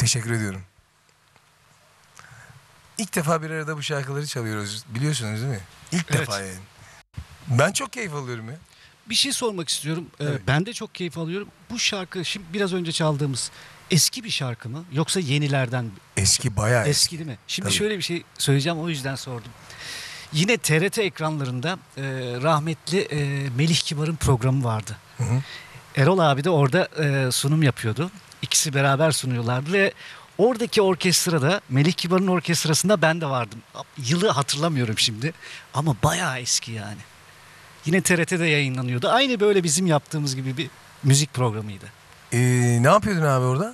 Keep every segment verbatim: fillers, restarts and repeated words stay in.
Teşekkür ediyorum. İlk defa bir arada bu şarkıları çalıyoruz. Biliyorsunuz değil mi? İlk Evet. defa yani. Ben çok keyif alıyorum ya. Bir şey sormak istiyorum. Ee, Evet. Ben de çok keyif alıyorum. Bu şarkı şimdi biraz önce çaldığımız eski bir şarkı mı yoksa yenilerden? Eski, bayağı eski. Eski değil mi? Şimdi Tabii. şöyle bir şey söyleyeceğim, o yüzden sordum. Yine T R T ekranlarında e, rahmetli e, Melih Kibar'ın programı vardı. Hı hı. Erol abi de orada e, sunum yapıyordu. İkisi beraber sunuyorlardı ve oradaki orkestrada, Melih Kibar'ın orkestrasında ben de vardım. Yılı hatırlamıyorum şimdi ama bayağı eski yani. Yine T R T'de yayınlanıyordu. Aynı böyle bizim yaptığımız gibi bir müzik programıydı. Ee, ne yapıyordun abi orada?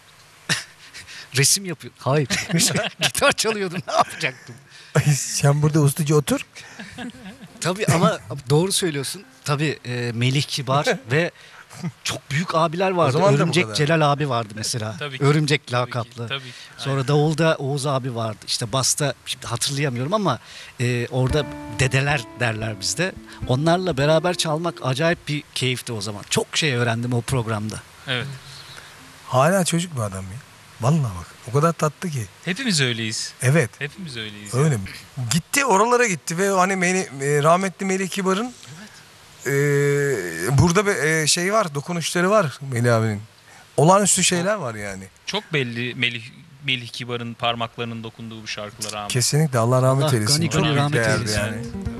Resim yapıyor. Hayır. Gitar çalıyordum. Ne yapacaktım? Sen burada usluca otur. Tabii ama doğru söylüyorsun. Tabii e, Melih Kibar ve çok büyük abiler vardı. zaman da bu Örümcek kadar. Celal abi vardı mesela. Tabii ki. Örümcek Tabii lakaplı. ki, tabii ki. Sonra Davulda Oğuz abi vardı. İşte Basta şimdi hatırlayamıyorum ama e, orada dedeler derler bizde. Onlarla beraber çalmak acayip bir keyifti o zaman. Çok şey öğrendim o programda. Evet. Hala çocuk bir adam ya. Vallahi bak. O kadar tatlı ki. Hepimiz öyleyiz. Evet. Hepimiz öyleyiz. Öyle mi? Gitti, oralara gitti ve hani Meli, e, rahmetli Melih Kibar'ın e, burada bir e, şey var, dokunuşları var Melih abinin. Olağanüstü şeyler var yani. Çok belli Melih Melih Kibar'ın parmaklarının dokunduğu bu şarkılara rağmen. Kesinlikle Allah rahmet Allah eylesin. gani Çok gani büyük rahmet değerdi eylesin. yani.